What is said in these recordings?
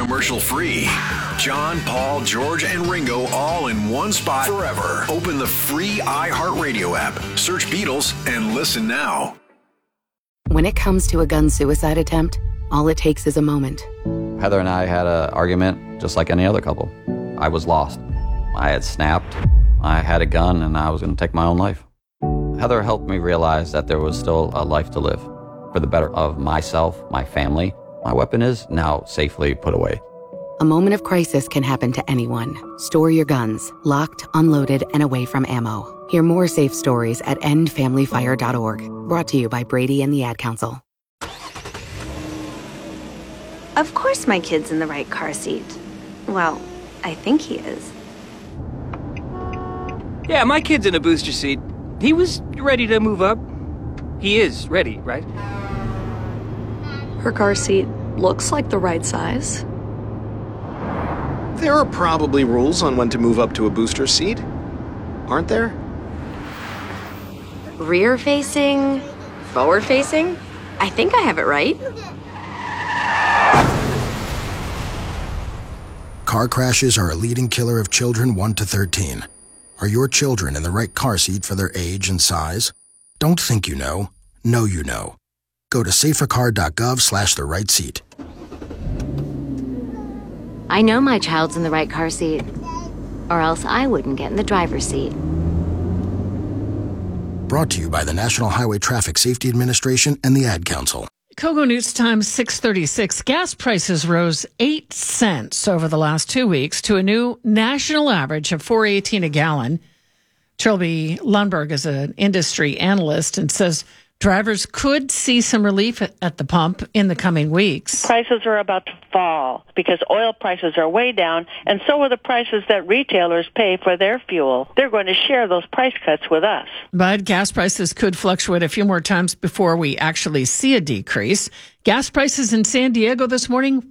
commercial-free. John, Paul, George, and Ringo all in one spot forever. Open the free iHeartRadio app, search Beatles, and listen now. When it comes to a gun suicide attempt, all it takes is a moment. Heather and I had an argument just like any other couple. I was lost. I had snapped. I had a gun, and I was going to take my own life. Heather helped me realize that there was still a life to live for the better of myself, my family. My weapon is now safely put away. A moment of crisis can happen to anyone. Store your guns, locked, unloaded, and away from ammo. Hear more safe stories at endfamilyfire.org. Brought to you by Brady and the Ad Council. Of course my kid's in the right car seat. Well, I think he is. Yeah, my kid's in a booster seat. He was ready to move up. He is ready, right? Her car seat looks like the right size. There are probably rules on when to move up to a booster seat, aren't there? Rear facing, forward facing. I think I have it right. Car crashes are a leading killer of children 1 to 13. Are your children in the right car seat for their age and size? Don't think you know you know. Go to safercar.gov/the right seat. I know my child's in the right car seat, or else I wouldn't get in the driver's seat. Brought to you by the National Highway Traffic Safety Administration and the Ad Council. Kogo News Time 6:36. Gas prices rose 8 cents over the last 2 weeks to a new national average of $4.18 a gallon. Trilby Lundberg is an industry analyst and says drivers could see some relief at the pump in the coming weeks. Prices are about to fall because oil prices are way down, and so are the prices that retailers pay for their fuel. They're going to share those price cuts with us. But gas prices could fluctuate a few more times before we actually see a decrease. Gas prices in San Diego this morning,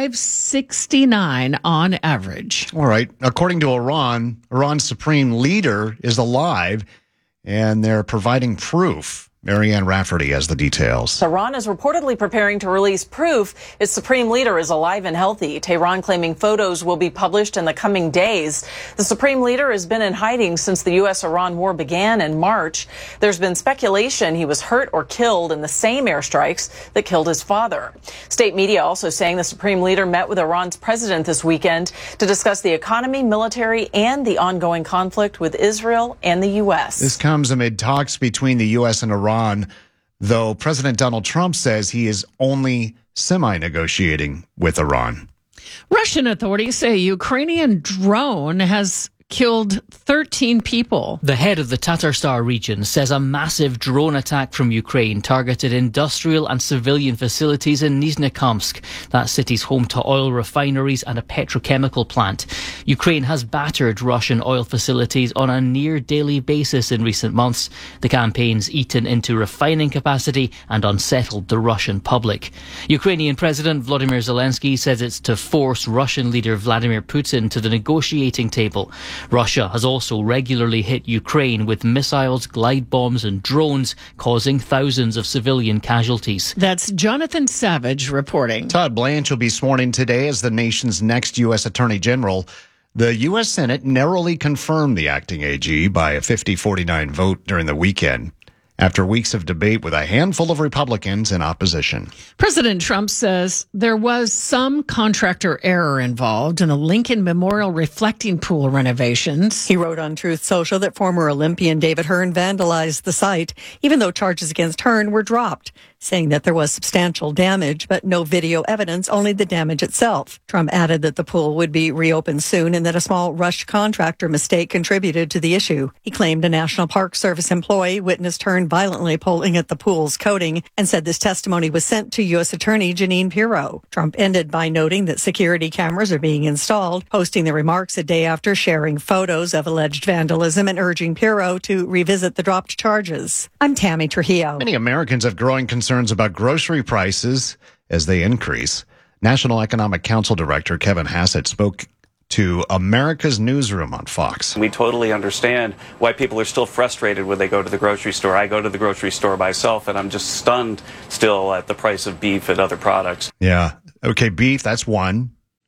$5.69 on average. All right. According to Iran, Iran's supreme leader is alive, and they're providing proof. Marianne Rafferty has the details. Iran is reportedly preparing to release proof its supreme leader is alive and healthy. Tehran claiming photos will be published in the coming days. The supreme leader has been in hiding since the U.S.-Iran war began in March. There's been speculation he was hurt or killed in the same airstrikes that killed his father. State media also saying the supreme leader met with Iran's president this weekend to discuss the economy, military, and the ongoing conflict with Israel and the U.S. This comes amid talks between the U.S. and Iran, though President Donald Trump says he is only semi-negotiating with Iran. Russian authorities say a Ukrainian drone has killed 13 people. The head of the Tatarstan region says a massive drone attack from Ukraine targeted industrial and civilian facilities in Nizhnekamsk. That city's home to oil refineries and a petrochemical plant. Ukraine has battered Russian oil facilities on a near daily basis in recent months. The campaign's eaten into refining capacity and unsettled the Russian public. Ukrainian President Volodymyr Zelensky says it's to force Russian leader Vladimir Putin to the negotiating table. Russia has also regularly hit Ukraine with missiles, glide bombs and drones, causing thousands of civilian casualties. That's Jonathan Savage reporting. Todd Blanche will be sworn in today as the nation's next U.S. Attorney General. The U.S. Senate narrowly confirmed the acting AG by a 50-49 vote during the weekend, after weeks of debate with a handful of Republicans in opposition. President Trump says there was some contractor error involved in the Lincoln Memorial reflecting pool renovations. He wrote on Truth Social that former Olympian David Hearn vandalized the site, even though charges against Hearn were dropped, saying that there was substantial damage, but no video evidence, only the damage itself. Trump added that the pool would be reopened soon and that a small rushed contractor mistake contributed to the issue. He claimed a National Park Service employee witnessed Hearn violently pulling at the pool's coating and said this testimony was sent to U.S. Attorney Jeanine Pirro. Trump ended by noting that security cameras are being installed, posting the remarks a day after sharing photos of alleged vandalism and urging Pirro to revisit the dropped charges. I'm Tammy Trujillo. Many Americans have growing concerns about grocery prices as they increase. National Economic Council Director Kevin Hassett spoke to America's Newsroom on Fox. We totally understand why people are still frustrated when they go to the grocery store. I go to the grocery store myself, and I'm just stunned still at the price of beef and other products. Yeah. Okay, beef, that's one.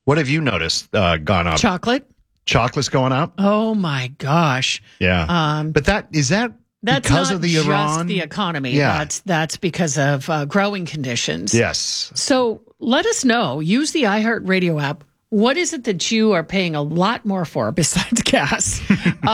What have you noticed gone up? Chocolate. Chocolate's going up? Oh my gosh. Yeah. But is that that's because not of the just Iran? the economy. Yeah. That's because of growing conditions. Yes. So let us know. Use the iHeartRadio app. What is it that you are paying a lot more for besides gas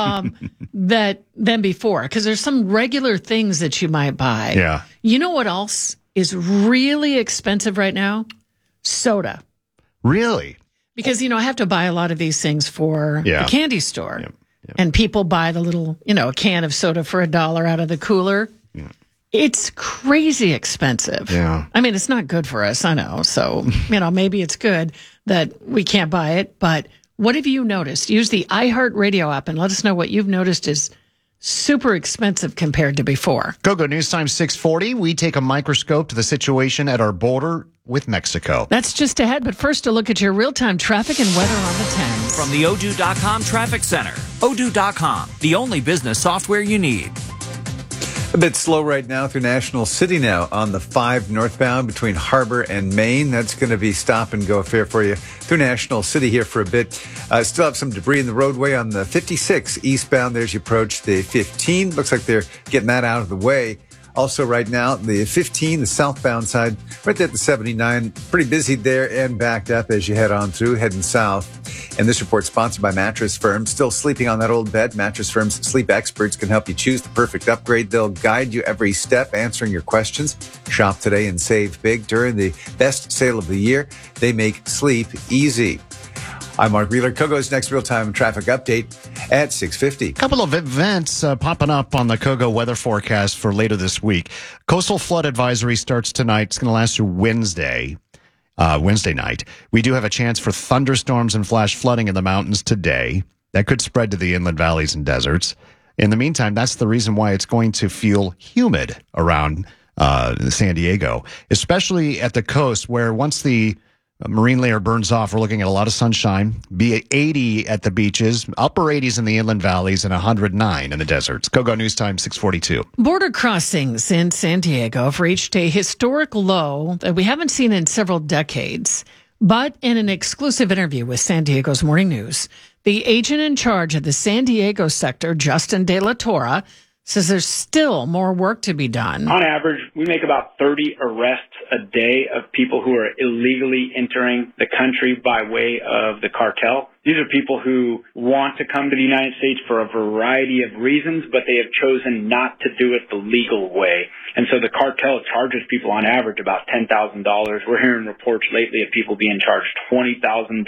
than before? Because there's some regular things that you might buy. Yeah. You know what else is really expensive right now? Soda. Really? Because, I have to buy a lot of these things for Yeah. the candy store. And people buy the little, a can of soda for $1 out of the cooler. Yeah. It's crazy expensive. Yeah. I mean, it's not good for us, I know. So, maybe it's good that we can't buy it. But what have you noticed? Use the iHeartRadio app and let us know what you've noticed is super expensive compared to before. Go News Time 640. We take a microscope to the situation at our border with Mexico. That's just ahead, but first a look at your real-time traffic and weather on the 10s. From the Odoo.com Traffic Center. Odoo.com, the only business software you need. A bit slow right now through National City now on the 5 northbound between Harbor and Maine. That's going to be stop and go affair for you through National City here for a bit. Still have some debris in the roadway on the 56 eastbound there as you approach the 15. Looks like they're getting that out of the way. Also right now, the 15, the southbound side, right there at the 79, pretty busy there and backed up as you head on through, heading south. And this report sponsored by Mattress Firm. Still sleeping on that old bed? Mattress Firm's sleep experts can help you choose the perfect upgrade. They'll guide you every step, answering your questions. Shop today and save big during the best sale of the year. They make sleep easy. I'm Mark Wheeler. Kogo's next real-time traffic update at 6:50. A couple of events popping up on the Kogo weather forecast for later this week. Coastal flood advisory starts tonight. It's going to last through Wednesday night. We do have a chance for thunderstorms and flash flooding in the mountains today. That could spread to the inland valleys and deserts. In the meantime, that's the reason why it's going to feel humid around San Diego, especially at the coast where once the marine layer burns off, we're looking at a lot of sunshine, be 80 at the beaches, upper 80s in the inland valleys, and 109 in the deserts. Go News Time 642. Border crossings in San Diego have reached a historic low that we haven't seen in several decades. But in an exclusive interview with San Diego's Morning News, the agent in charge of the San Diego sector, Justin De La Torre, says there's still more work to be done. On average, we make about 30 arrests a day of people who are illegally entering the country by way of the cartel. These are people who want to come to the United States for a variety of reasons, but they have chosen not to do it the legal way. And so the cartel charges people on average about $10,000. We're hearing reports lately of people being charged $20,000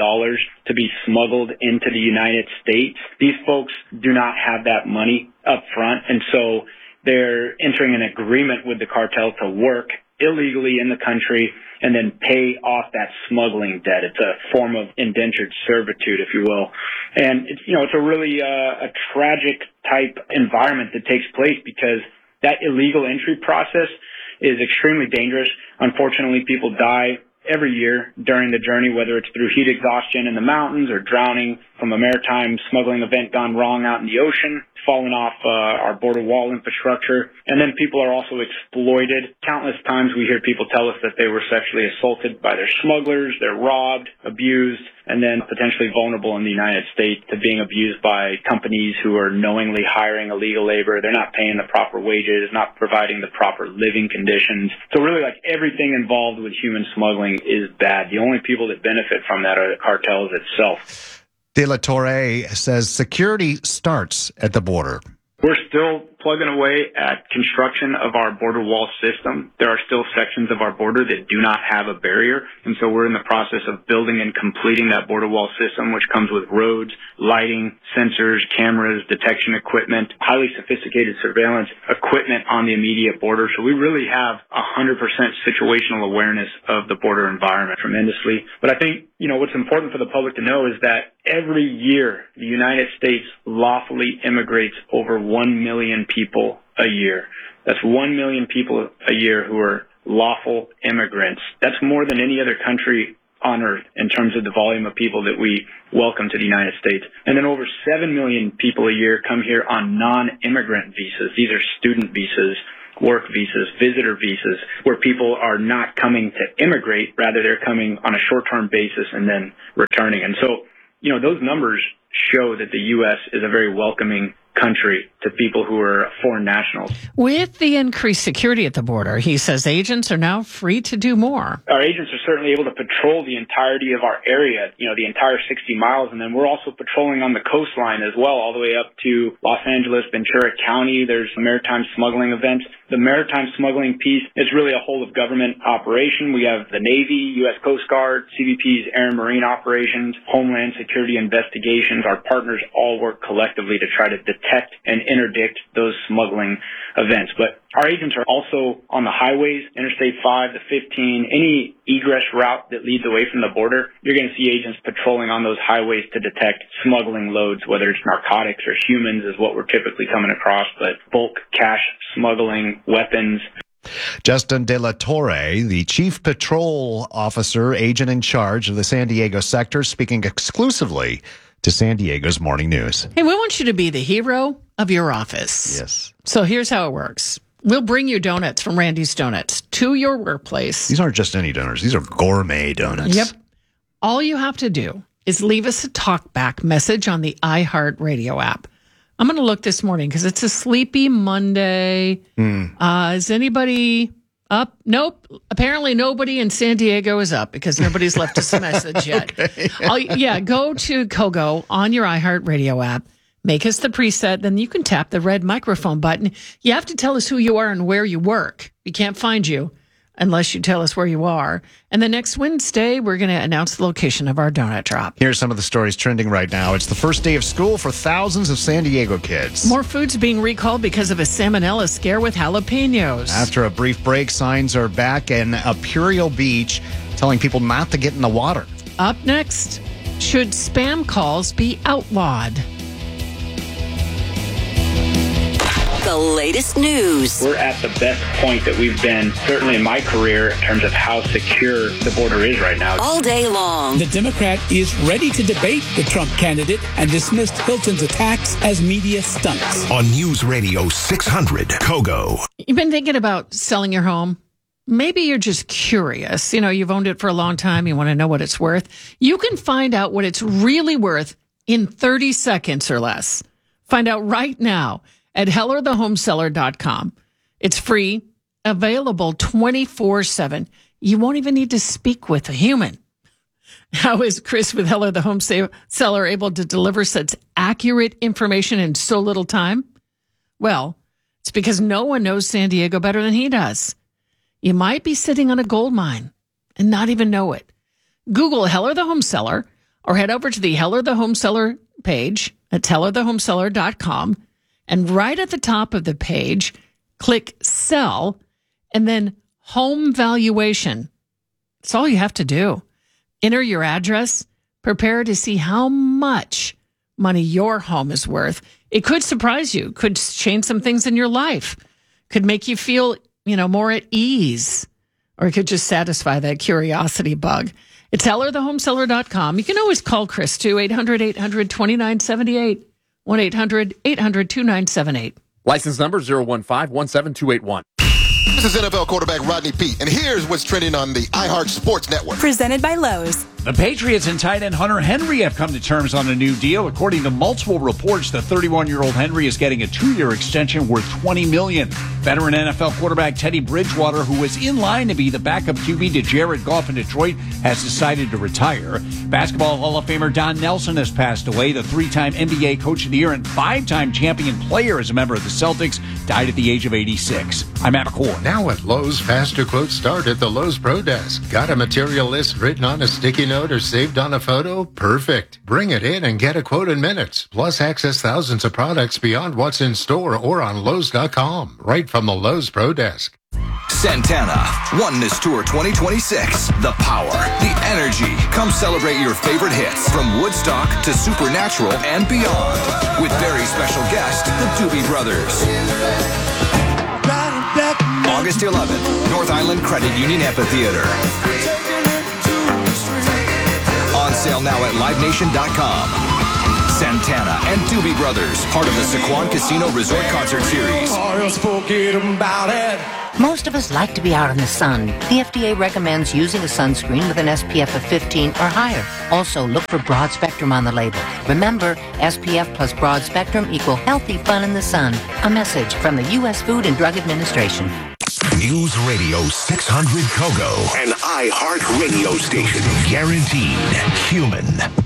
to be smuggled into the United States. These folks do not have that money up front, and so they're entering an agreement with the cartel to work illegally in the country and then pay off that smuggling debt. It's a form of indentured servitude, if you will. And it's a really a tragic type environment that takes place because that illegal entry process is extremely dangerous. Unfortunately, people die every year during the journey, whether it's through heat exhaustion in the mountains or drowning from a maritime smuggling event gone wrong out in the ocean, falling off our border wall infrastructure. And then people are also exploited. Countless times we hear people tell us that they were sexually assaulted by their smugglers, they're robbed, abused, and then potentially vulnerable in the United States to being abused by companies who are knowingly hiring illegal labor. They're not paying the proper wages, not providing the proper living conditions. So really, like, everything involved with human smuggling is bad. The only people that benefit from that are the cartels itself. De La Torre says security starts at the border. We're still plugging away at construction of our border wall system. There are still sections of our border that do not have a barrier, and so we're in the process of building and completing that border wall system, which comes with roads, lighting, sensors, cameras, detection equipment, highly sophisticated surveillance equipment on the immediate border. So we really have 100% situational awareness of the border environment tremendously. But I think, what's important for the public to know is that every year the United States lawfully immigrates over 1 million people a year. That's 1 million people a year who are lawful immigrants. That's more than any other country on earth in terms of the volume of people that we welcome to the United States. And then over 7 million people a year come here on non-immigrant visas. These are student visas work visas, visitor visas, where people are not coming to immigrate, rather they're coming on a short-term basis and then returning. And so, those numbers show that the U.S. is a very welcoming country to people who are foreign nationals. With the increased security at the border, he says agents are now free to do more. Our agents are certainly able to patrol the entirety of our area, the entire 60 miles, and then we're also patrolling on the coastline as well, all the way up to Los Angeles, Ventura County. There's maritime smuggling events. The maritime smuggling piece is really a whole of government operation. We have the Navy, U.S. Coast Guard, CBP's Air and Marine operations, Homeland Security investigations. Our partners all work collectively to try to detect and interdict those smuggling events. But our agents are also on the highways, Interstate 5, the 15, any egress route that leads away from the border. You're going to see agents patrolling on those highways to detect smuggling loads, whether it's narcotics or humans is what we're typically coming across, but bulk cash smuggling, weapons. Justin De La Torre, the Chief Patrol Officer, agent in charge of the San Diego sector, speaking exclusively to San Diego's Morning News. Hey, we want you to be the hero of your office. Yes. So here's how it works. We'll bring you donuts from Randy's Donuts to your workplace. These aren't just any donuts. These are gourmet donuts. Yep. All you have to do is leave us a talkback message on the iHeartRadio app. I'm going to look this morning because it's a sleepy Monday. Is anybody up? Nope. Apparently nobody in San Diego is up because nobody's left us a message yet. Okay. Go to Kogo on your iHeartRadio app. Make us the preset. Then you can tap the red microphone button. You have to tell us who you are and where you work. We can't find you unless you tell us where you are. And the next Wednesday, we're going to announce the location of our donut drop. Here's some of the stories trending right now. It's the first day of school for thousands of San Diego kids. More foods being recalled because of a salmonella scare with jalapenos. After a brief break, signs are back in Imperial Beach telling people not to get in the water. Up next, should spam calls be outlawed? The latest news. We're at the best point that we've been, certainly in my career, in terms of how secure the border is right now. All day long. The Democrat is ready to debate the Trump candidate and dismissed Hilton's attacks as media stunts. On News Radio 600, Kogo. You've been thinking about selling your home? Maybe you're just curious. You've owned it for a long time. You want to know what it's worth. You can find out what it's really worth in 30 seconds or less. Find out right now at hellerthehomeseller.com. It's free, available 24/7. You won't even need to speak with a human. How is Chris with Heller the Home Seller able to deliver such accurate information in so little time? Well, it's because no one knows San Diego better than he does. You might be sitting on a gold mine and not even know it. Google Heller the Home Seller or head over to the Heller the Home Seller page at hellerthehomeseller.com. And right at the top of the page, click Sell and then Home Valuation. That's all you have to do. Enter your address, prepare to see how much money your home is worth. It could surprise you, could change some things in your life, could make you feel, more at ease, or it could just satisfy that curiosity bug. It's hellerthehomeseller.com. You can always call Chris too, 800-800-2978. 1-800-800-2978. License number 015-17281. This is NFL quarterback Rodney Peete, and here's what's trending on the iHeart Sports Network. Presented by Lowe's. The Patriots and tight end Hunter Henry have come to terms on a new deal. According to multiple reports, the 31-year-old Henry is getting a 2-year extension worth $20 million. Veteran NFL quarterback Teddy Bridgewater, who was in line to be the backup QB to Jared Goff in Detroit, has decided to retire. Basketball Hall of Famer Don Nelson has passed away. The 3-time NBA Coach of the Year and 5-time champion player as a member of the Celtics died at the age of 86. I'm Matt McCord. Now at Lowe's, faster quotes start at the Lowe's Pro Desk. Got a material list written on a sticky note or saved on a photo? Perfect. Bring it in and get a quote in minutes. Plus, access thousands of products beyond what's in store or on Lowe's.com. Right from the Lowe's Pro Desk. Santana, Oneness Tour 2026. The power, the energy. Come celebrate your favorite hits from Woodstock to Supernatural and beyond. With very special guest, the Doobie Brothers. August 11th, North Island Credit Union Amphitheater. On sale now at LiveNation.com. Santana and Doobie Brothers, part of the Saquon Casino Resort Concert Series. Most of us like to be out in the sun. The FDA recommends using a sunscreen with an SPF of 15 or higher. Also, look for broad spectrum on the label. Remember, SPF plus broad spectrum equal healthy fun in the sun. A message from the U.S. Food and Drug Administration. News Radio 600 Kogo, an iHeart radio station. Guaranteed human.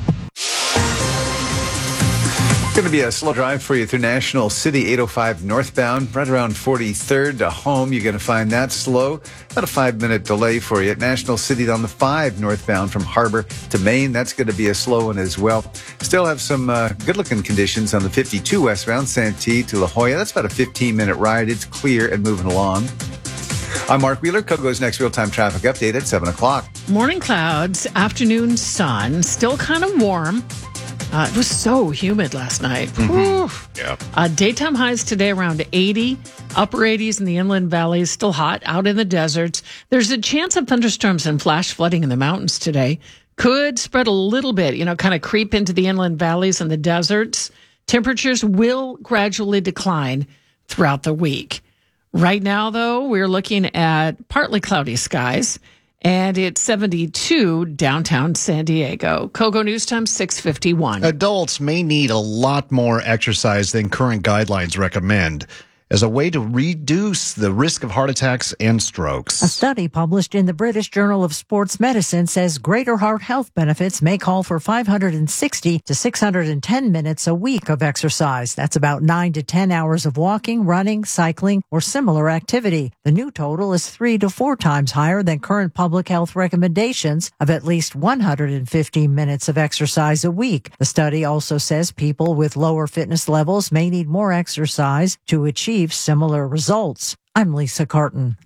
It's going to be a slow drive for you through National City 805 northbound, right around 43rd to home. You're going to find that slow. About a 5-minute delay for you at National City on the 5 northbound from Harbor to Maine. That's going to be a slow one as well. Still have some good-looking conditions on the 52 westbound, Santee to La Jolla. That's about a 15-minute ride. It's clear and moving along. I'm Mark Wheeler. Kogo's next real-time traffic update at 7 o'clock. Morning clouds, afternoon sun, still kind of warm. It was so humid last night. Yeah. Daytime highs today around 80, upper 80s in the inland valleys, still hot out in the deserts. There's a chance of thunderstorms and flash flooding in the mountains today. Could spread a little bit, kind of creep into the inland valleys and the deserts. Temperatures will gradually decline throughout the week. Right now, though, we're looking at partly cloudy skies. And it's 72 downtown San Diego. Kogo News Time, 6:51. Adults may need a lot more exercise than current guidelines recommend as a way to reduce the risk of heart attacks and strokes. A study published in the British Journal of Sports Medicine says greater heart health benefits may call for 560 to 610 minutes a week of exercise. That's about 9 to 10 hours of walking, running, cycling, or similar activity. The new total is 3 to 4 times higher than current public health recommendations of at least 150 minutes of exercise a week. The study also says people with lower fitness levels may need more exercise to achieve similar results. I'm Lisa Carton.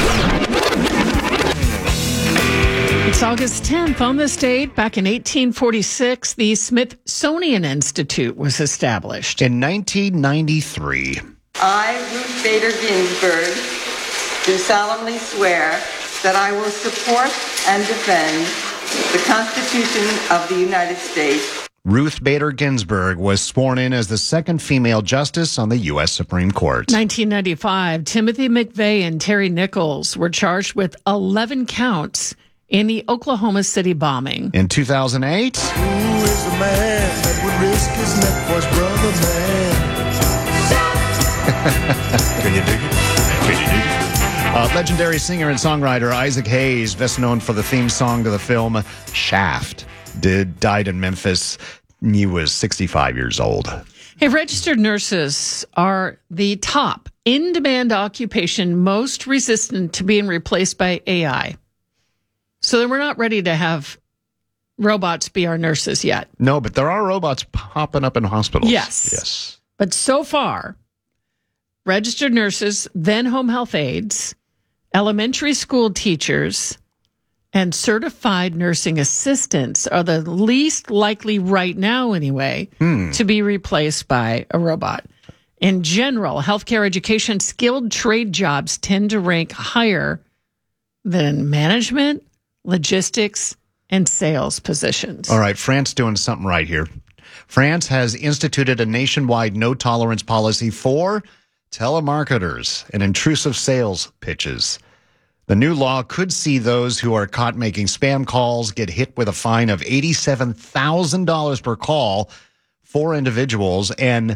It's August 10th. On this date, back in 1846, the Smithsonian Institute was established. In 1993. I, Ruth Bader Ginsburg, do solemnly swear that I will support and defend the Constitution of the United States. Ruth Bader Ginsburg was sworn in as the second female justice on the U.S. Supreme Court. 1995, Timothy McVeigh and Terry Nichols were charged with 11 counts in the Oklahoma City bombing. In 2008, who is the man that would risk his neck for his brother, man? Can you dig it? Can you dig it? Legendary singer and songwriter Isaac Hayes, best known for the theme song to the film Shaft, died in Memphis. He was 65 years old. Hey, registered nurses are the top in-demand occupation most resistant to being replaced by AI. So we're not ready to have robots be our nurses yet. No, but there are robots popping up in hospitals. Yes. But so far, registered nurses, then home health aides, elementary school teachers, and certified nursing assistants are the least likely right now, anyway, to be replaced by a robot. In general, healthcare, education, skilled trade jobs tend to rank higher than management, logistics, and sales positions. All right, France doing something right here. France has instituted a nationwide no-tolerance policy for telemarketers and intrusive sales pitches. The new law could see those who are caught making spam calls get hit with a fine of $87,000 per call for individuals and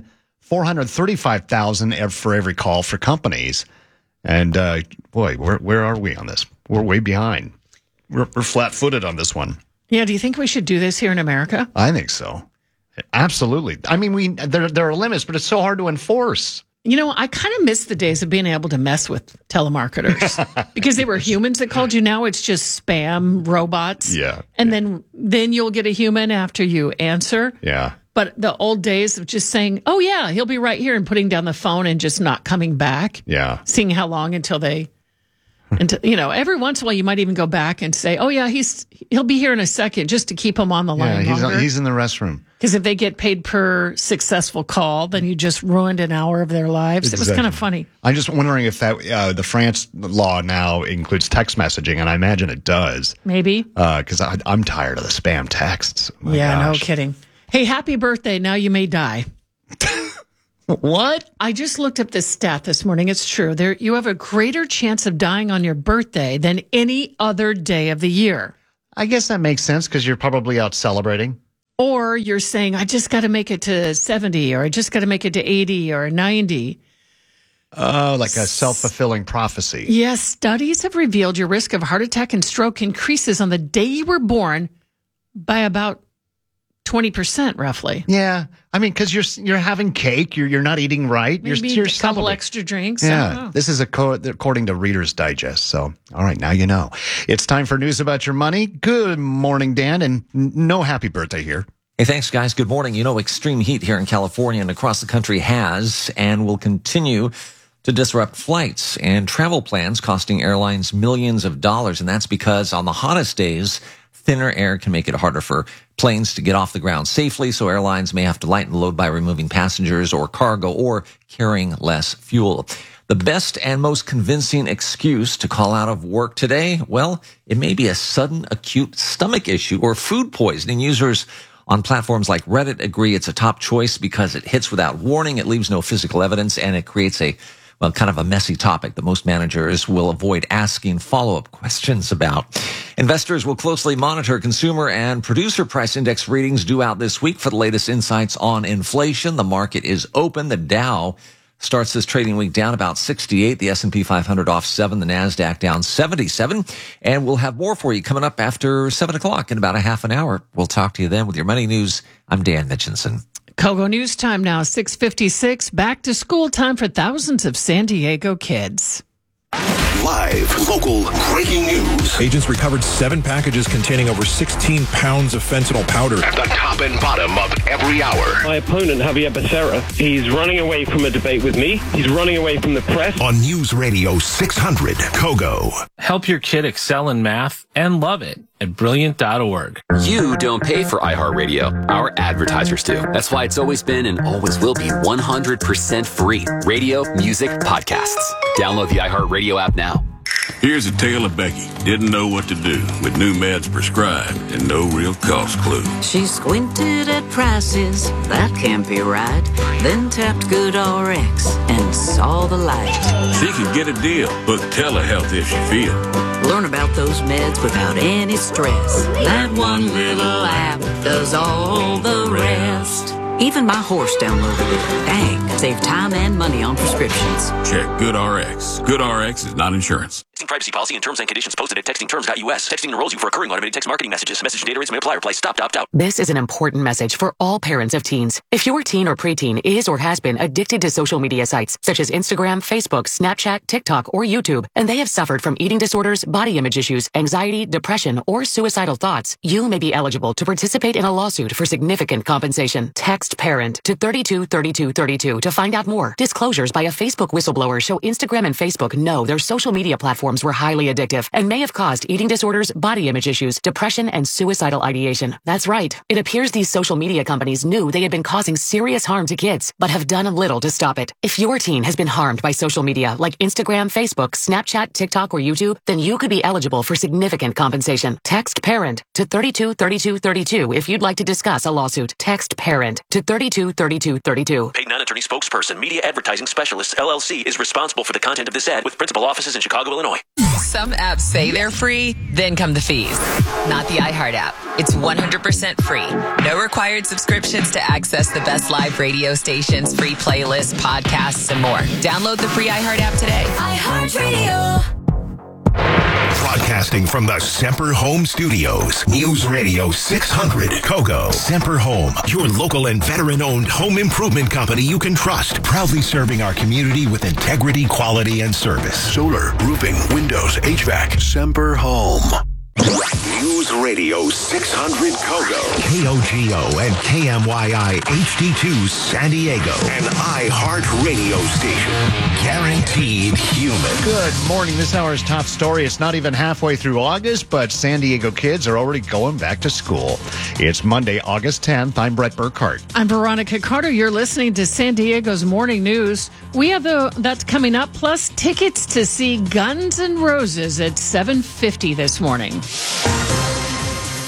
$435,000 for every call for companies. And boy, where are we on this? We're way behind. We're flat-footed on this one. Yeah, do you think we should do this here in America? I think so. Absolutely. I mean, there are limits, but it's so hard to enforce. I kind of miss the days of being able to mess with telemarketers because they were humans that called you. Now it's just spam robots. Yeah. And then you'll get a human after you answer. Yeah. But the old days of just saying, oh, yeah, he'll be right here and putting down the phone and just not coming back. Yeah. Seeing how long until every once in a while you might even go back and say, oh, yeah, he'll be here in a second just to keep him on the line longer. He's in the restroom. Because if they get paid per successful call, then you just ruined an hour of their lives. Exactly. It was kind of funny. I'm just wondering if that the France law now includes text messaging, and I imagine it does. Maybe. Because I'm tired of the spam texts. Gosh. No kidding. Hey, happy birthday. Now you may die. What? I just looked up this stat this morning. It's true. You have a greater chance of dying on your birthday than any other day of the year. I guess that makes sense because you're probably out celebrating. Or you're saying, I just got to make it to 70, or I just got to make it to 80 or 90. Oh, like a self-fulfilling prophecy. Yes, studies have revealed your risk of heart attack and stroke increases on the day you were born by about 20%, roughly. Yeah, I mean, because you're having cake, you're not eating right. Maybe you're a couple extra drinks. Yeah, this is according to Reader's Digest. So, all right, now you know. It's time for news about your money. Good morning, Dan, and no happy birthday here. Hey, thanks, guys. Good morning. You know, extreme heat here in California and across the country has and will continue to disrupt flights and travel plans, costing airlines millions of dollars. And that's because on the hottest days, thinner air can make it harder for planes to get off the ground safely. So airlines may have to lighten the load by removing passengers or cargo or carrying less fuel. The best and most convincing excuse to call out of work today, well, it may be a sudden acute stomach issue or food poisoning. Users on platforms like Reddit agree it's a top choice because it hits without warning, it leaves no physical evidence, and it creates kind of a messy topic that most managers will avoid asking follow-up questions about. Investors will closely monitor consumer and producer price index readings due out this week for the latest insights on inflation. The market is open. The Dow starts this trading week down about 68, the S&P 500 off 7, the NASDAQ down 77. And we'll have more for you coming up after 7 o'clock in about a half an hour. We'll talk to you then with your money news. I'm Dan Mitchinson. Kogo News Time now, 6:56. Back to school time for thousands of San Diego kids. Live, local, breaking news. Agents recovered 7 packages containing over 16 pounds of fentanyl powder. At the top and bottom of every hour. My opponent, Javier Becerra, he's running away from a debate with me. He's running away from the press. On News Radio 600, Kogo. Help your kid excel in math and love it at Brilliant.org. You don't pay for iHeartRadio. Our advertisers do. That's why it's always been and always will be 100% free. Radio, music, podcasts. Download the iHeartRadio app now. Here's a tale of Becky. Didn't know what to do with new meds prescribed and no real cost clue. She squinted at prices, that can't be right. Then tapped GoodRx and saw the light. She could get a deal. Book telehealth if she feels. Learn about those meds without any stress. That one little app does all the rest. Even my horse downloaded it. Dang, save time and money on prescriptions. Check GoodRx. GoodRx is not insurance. Texting privacy policy and terms and conditions posted at textingterms.us. Texting enrolls you for recurring automated text marketing messages. Message and data rates may apply. Reply stop, opt out. This is an important message for all parents of teens. If your teen or preteen is or has been addicted to social media sites such as Instagram, Facebook, Snapchat, TikTok, or YouTube, and they have suffered from eating disorders, body image issues, anxiety, depression, or suicidal thoughts, you may be eligible to participate in a lawsuit for significant compensation. Text PARENT to 323232 to find out more. Disclosures by a Facebook whistleblower show Instagram and Facebook know their social media platforms were highly addictive and may have caused eating disorders, body image issues, depression, and suicidal ideation. That's right. It appears these social media companies knew they had been causing serious harm to kids, but have done little to stop it. If your teen has been harmed by social media like Instagram, Facebook, Snapchat, TikTok, or YouTube, then you could be eligible for significant compensation. Text PARENT to 323232 if you'd like to discuss a lawsuit. Text PARENT to 323232. Paid non-attorney spokesperson, Media Advertising Specialists, LLC, is responsible for the content of this ad with principal offices in Chicago, Illinois. Some apps say they're free, then come the fees. Not the iHeart app. It's 100% free. No required subscriptions to access the best live radio stations, free playlists, podcasts, and more. Download the free iHeart app today. iHeartRadio. Broadcasting from the Semper Home Studios. News Radio 600, Kogo. Semper Home, your local and veteran-owned home improvement company you can trust. Proudly serving our community with integrity, quality, and service. Solar, roofing, windows, HVAC. Semper Home. News Radio 600 Kogo. KOGO and KMYI HD2 San Diego. An iHeart radio station. Guaranteed human. Good morning. This hour's top story. It's not even halfway through August, but San Diego kids are already going back to school. It's Monday, August 10th. I'm Brett Burkhart. I'm Veronica Carter. You're listening to San Diego's Morning News. We have that's coming up, plus tickets to see Guns N' Roses at 7:50 this morning.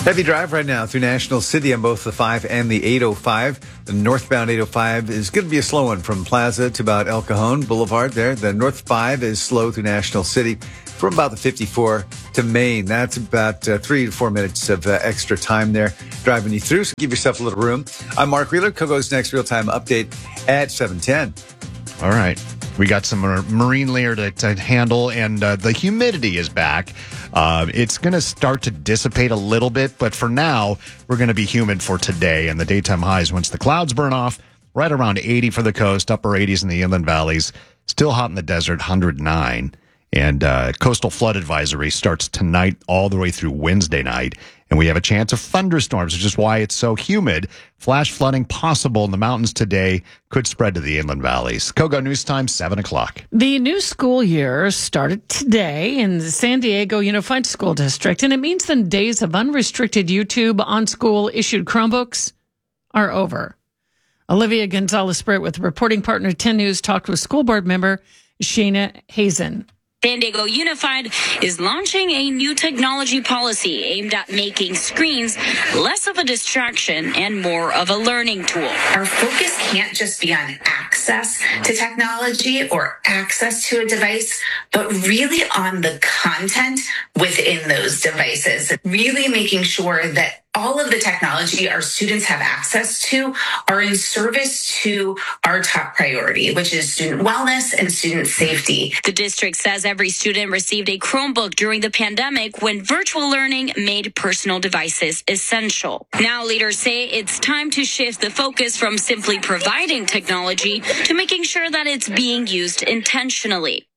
Heavy drive right now through National City on both the 5 and the 805. The northbound 805 is going to be a slow one from Plaza to about El Cajon Boulevard there. The North 5 is slow through National City from about the 54 to Maine. That's about 3 to 4 minutes of extra time there driving you through. So give yourself a little room. I'm Mark Wheeler. Kogo's next real-time update at 7:10. All right. We got some marine layer to handle, and the humidity is back. It's going to start to dissipate a little bit, but for now, we're going to be humid for today. And the daytime highs, once the clouds burn off, right around 80 for the coast, upper 80s in the inland valleys. Still hot in the desert, 109. And coastal flood advisory starts tonight all the way through Wednesday night. And we have a chance of thunderstorms, which is why it's so humid. Flash flooding possible in the mountains today, could spread to the inland valleys. Kogo News Time, 7 o'clock. The new school year started today in the San Diego Unified School District, and it means the days of unrestricted YouTube on school issued Chromebooks are over. Olivia Gonzalez-Britt with reporting partner 10 News talked with school board member Shayna Hazen. San Diego Unified is launching a new technology policy aimed at making screens less of a distraction and more of a learning tool. Our focus can't just be on access to technology or access to a device, but really on the content within those devices. Really making sure that all of the technology our students have access to are in service to our top priority, which is student wellness and student safety. The district says every student received a Chromebook during the pandemic when virtual learning made personal devices essential. Now leaders say it's time to shift the focus from simply providing technology to making sure that it's being used intentionally.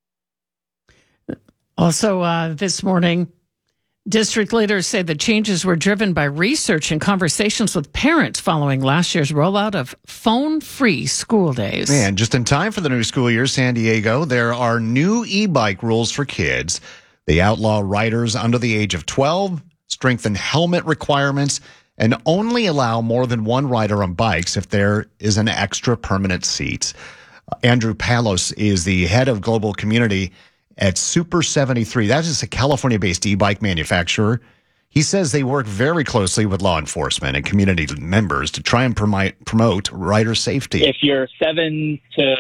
Also, this morning, district leaders say the changes were driven by research and conversations with parents following last year's rollout of phone-free school days. And just in time for the new school year, San Diego, there are new e-bike rules for kids. They outlaw riders under the age of 12, strengthen helmet requirements, and only allow more than one rider on bikes if there is an extra permanent seat. Andrew Palos is the head of global community at Super 73. That is a California-based e-bike manufacturer. He says they work very closely with law enforcement and community members to try and promote rider safety. If you're 7 to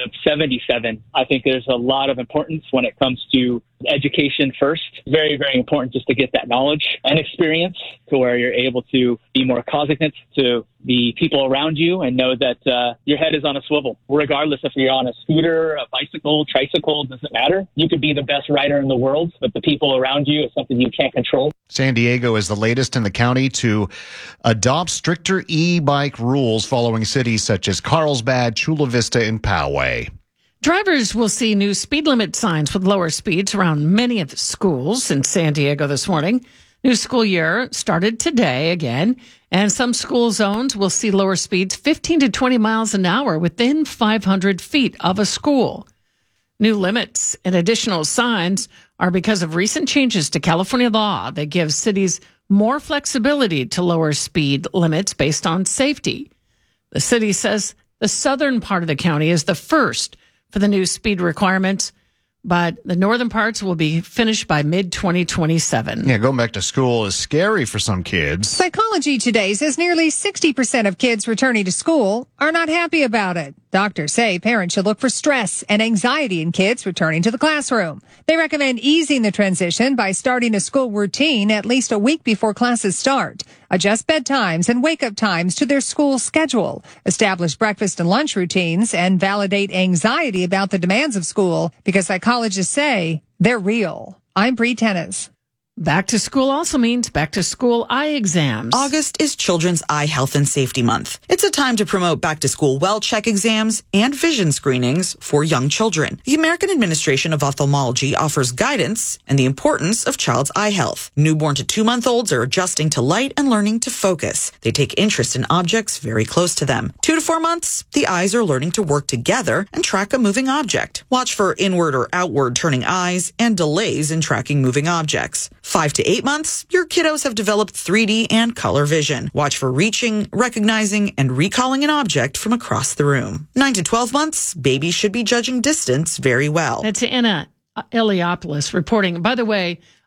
77, I think there's a lot of importance when it comes to education first. Very, very important just to get that knowledge and experience to where you're able to be more cognizant to the people around you and know that your head is on a swivel. Regardless if you're on a scooter, a bicycle, tricycle, doesn't matter. You could be the best rider in the world, but the people around you is something you can't control. San Diego is the latest in the county to adopt stricter e-bike rules following cities such as Carlsbad, Chula Vista, and Poway. Drivers will see new speed limit signs with lower speeds around many of the schools in San Diego this morning. New school year started today again, and some school zones will see lower speeds 15 to 20 miles an hour within 500 feet of a school. New limits and additional signs are because of recent changes to California law that gives cities more flexibility to lower speed limits based on safety. The city says the southern part of the county is the first for the new speed requirements, but the northern parts will be finished by mid-2027. Yeah, going back to school is scary for some kids. Psychology Today says nearly 60% of kids returning to school are not happy about it. Doctors say parents should look for stress and anxiety in kids returning to the classroom. They recommend easing the transition by starting a school routine at least a week before classes start. Adjust bedtimes and wake-up times to their school schedule. Establish breakfast and lunch routines and validate anxiety about the demands of school because psychologists say they're real. I'm Bree Tennis. Back to school also means back to school eye exams. August is Children's Eye Health and Safety Month. It's a time to promote back to school well check exams and vision screenings for young children. The American Administration of Ophthalmology offers guidance and the importance of child's eye health. Newborn to 2-month-olds are adjusting to light and learning to focus. They take interest in objects very close to them. 2 to 4 months, the eyes are learning to work together and track a moving object. Watch for inward or outward turning eyes and delays in tracking moving objects. 5 to 8 months, your kiddos have developed 3D and color vision. Watch for reaching, recognizing, and recalling an object from across the room. 9 to 12 months, babies should be judging distance very well. That's Anna Eliopoulos reporting. By the way,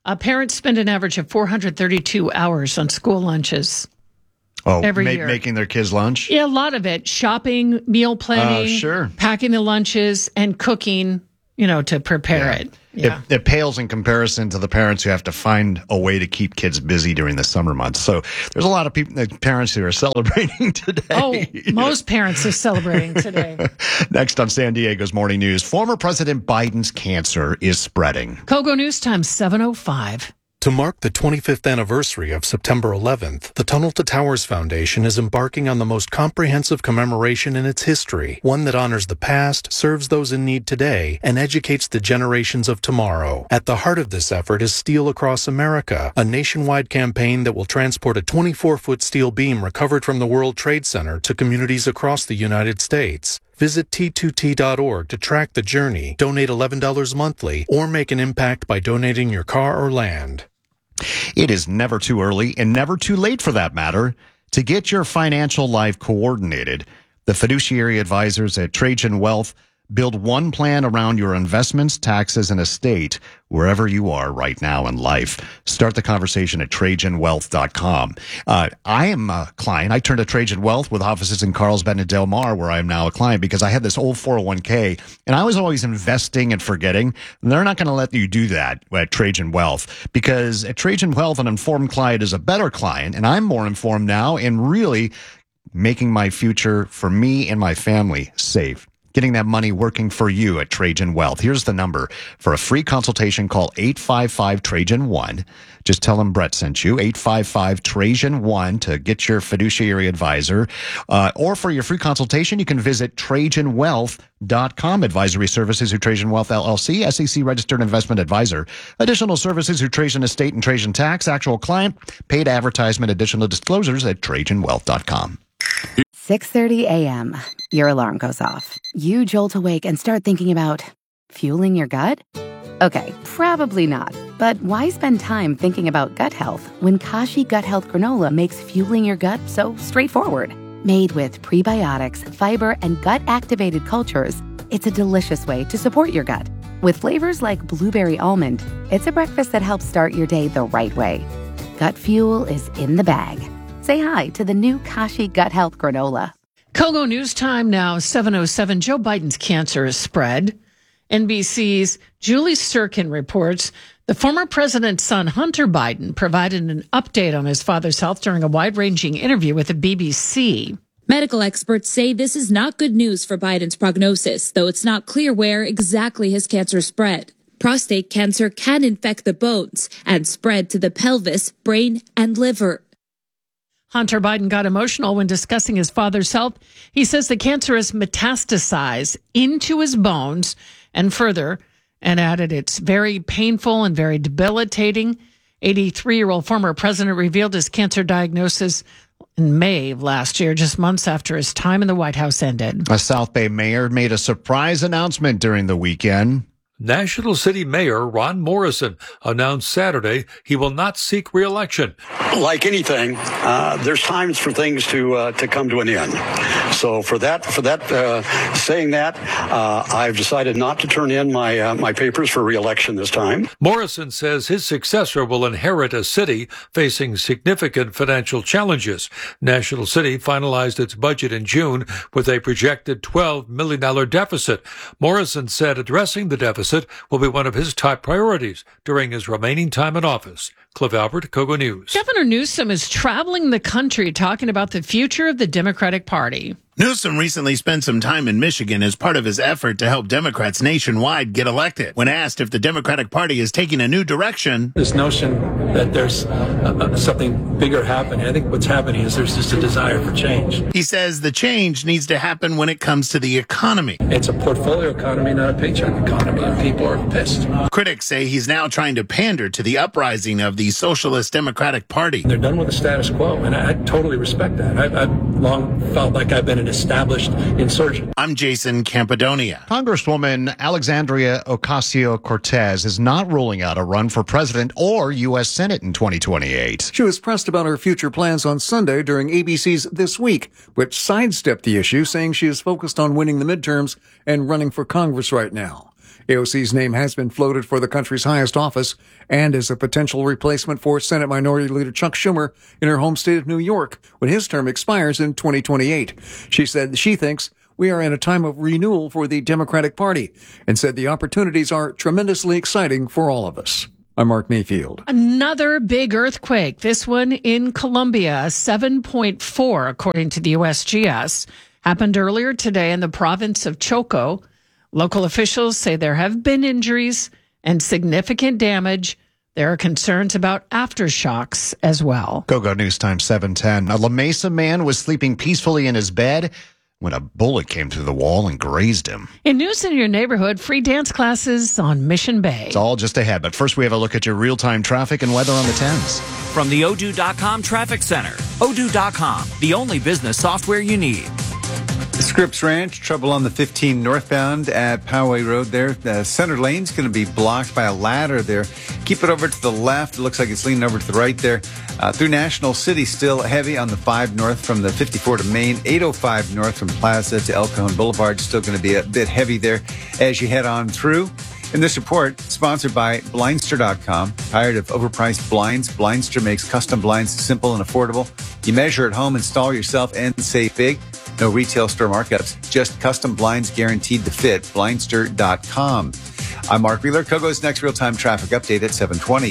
Parents spend an average of 432 hours on school lunches. Every year. Making their kids lunch? Yeah, a lot of it. Shopping, meal planning, packing the lunches, and cooking, to prepare it. Yeah. It pales in comparison to the parents who have to find a way to keep kids busy during the summer months. So there's a lot of parents who are celebrating today. Oh, most parents are celebrating today. Next on San Diego's Morning News, former President Biden's cancer is spreading. Kogo News Time, 7:05. To mark the 25th anniversary of September 11th, the Tunnel to Towers Foundation is embarking on the most comprehensive commemoration in its history, one that honors the past, serves those in need today, and educates the generations of tomorrow. At the heart of this effort is Steel Across America, a nationwide campaign that will transport a 24-foot steel beam recovered from the World Trade Center to communities across the United States. Visit T2T.org to track the journey, donate $11 monthly, or make an impact by donating your car or land. It is never too early and never too late, for that matter, to get your financial life coordinated. The fiduciary advisors at Trajan Wealth build one plan around your investments, taxes, and estate wherever you are right now in life. Start the conversation at TrajanWealth.com. I am a client. I turned to Trajan Wealth with offices in Carlsbad and Del Mar, where I am now a client, because I had this old 401k, and I was always investing and forgetting. And they're not going to let you do that at Trajan Wealth, because at Trajan Wealth, an informed client is a better client, and I'm more informed now and really making my future for me and my family safe. Getting that money working for you at Trajan Wealth. Here's the number. For a free consultation, call 855-TRAJAN-1. Just tell them Brett sent you, 855-TRAJAN-1, to get your fiduciary advisor. Or for your free consultation, you can visit TrajanWealth.com. Advisory services through Trajan Wealth LLC, SEC registered investment advisor. Additional services through Trajan Estate and Trajan Tax. Actual client, paid advertisement, additional disclosures at TrajanWealth.com. 6:30 a.m. Your alarm goes off. You jolt awake and start thinking about fueling your gut? Okay, probably not. But why spend time thinking about gut health when Kashi Gut Health Granola makes fueling your gut so straightforward? Made with prebiotics, fiber, and gut-activated cultures, it's a delicious way to support your gut. With flavors like blueberry almond, it's a breakfast that helps start your day the right way. Gut fuel is in the bag. Say hi to the new Kashi Gut Health Granola. Kogo News Time now, 7:07. Joe Biden's cancer is spread. NBC's Julie Sturkin reports the former president's son, Hunter Biden, provided an update on his father's health during a wide-ranging interview with the BBC. Medical experts say this is not good news for Biden's prognosis, though it's not clear where exactly his cancer spread. Prostate cancer can infect the bones and spread to the pelvis, brain, and liver. Hunter Biden got emotional when discussing his father's health. He says the cancer has metastasized into his bones and further, and added it's very painful and very debilitating. 83-year-old former president revealed his cancer diagnosis in May of last year, just months after his time in the White House ended. A South Bay mayor made a surprise announcement during the weekend. National City Mayor Ron Morrison announced Saturday he will not seek re-election. Like anything, there's times for things to come to an end. So for that, saying that, I've decided not to turn in my papers for re-election this time. Morrison says his successor will inherit a city facing significant financial challenges. National City finalized its budget in June with a projected $12 million deficit. Morrison said addressing the deficit will be one of his top priorities during his remaining time in office. Cliff Albert, Kogo News. Governor Newsom is traveling the country talking about the future of the Democratic Party. Newsom recently spent some time in Michigan as part of his effort to help Democrats nationwide get elected. When asked if the Democratic Party is taking a new direction, this notion that there's something bigger happening, I think what's happening is there's just a desire for change. He says the change needs to happen when it comes to the economy. It's a portfolio economy, not a paycheck economy, and people are pissed. Critics say he's now trying to pander to the uprising of the Socialist Democratic Party. They're done with the status quo, and I totally respect that. I've long felt like I've been an established insurgent. I'm Jason Campidonia. Congresswoman Alexandria Ocasio-Cortez is not ruling out a run for president or U.S. Senate in 2028. She was pressed about her future plans on Sunday during ABC's This Week, which sidestepped the issue, saying she is focused on winning the midterms and running for Congress right now. AOC's name has been floated for the country's highest office and as a potential replacement for Senate Minority Leader Chuck Schumer in her home state of New York when his term expires in 2028. She said she thinks we are in a time of renewal for the Democratic Party and said the opportunities are tremendously exciting for all of us. I'm Mark Mayfield. Another big earthquake, this one in Colombia, 7.4 according to the USGS, happened earlier today in the province of Choco. Local officials say there have been injuries and significant damage. There are concerns about aftershocks as well. Kogo News Time 7:10. A La Mesa man was sleeping peacefully in his bed when a bullet came through the wall and grazed him. In news in your neighborhood, free dance classes on Mission Bay. It's all just ahead, but first we have a look at your real-time traffic and weather on the 10s. From the Odoo.com Traffic Center. Odoo.com, the only business software you need. Scripps Ranch, trouble on the 15 northbound at Poway Road there. The center lane's going to be blocked by a ladder there. Keep it over to the left. It looks like it's leaning over to the right there. Through National City, still heavy on the 5 north from the 54 to Main. 805 north from Plaza to El Cajon Boulevard, still going to be a bit heavy there as you head on through. In this report, sponsored by Blindster.com. Tired of overpriced blinds? Blindster makes custom blinds simple and affordable. You measure at home, install yourself, and save big. No retail store markups, just custom blinds guaranteed to fit. Blindster.com. I'm Mark Wheeler. Kogo's next real-time traffic update at 7:20.